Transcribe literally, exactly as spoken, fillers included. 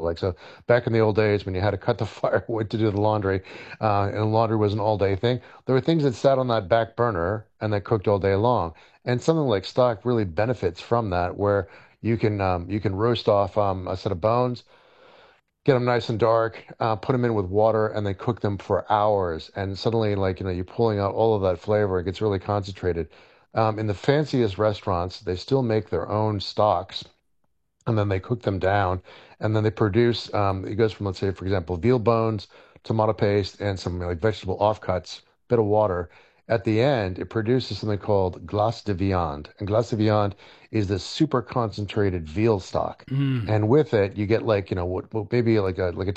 Like so, back in the old days when you had to cut the firewood to do the laundry, uh, and laundry was an all day thing, there were things that sat on that back burner and that cooked all day long. And something like stock really benefits from that, where you can um, you can roast off um, a set of bones, get them nice and dark, uh, put them in with water, and then cook them for hours. And suddenly, like, you know, you're pulling out all of that flavor. It gets really concentrated. Um, in the fanciest restaurants, they still make their own stocks, and then they cook them down, and then they produce. Um, it goes from, let's say, for example, veal bones, tomato paste, and some like vegetable offcuts, bit of water. At the end, it produces something called glace de viande, and glace de viande is this super concentrated veal stock. Mm. And with it, you get like you know what, what maybe like a like a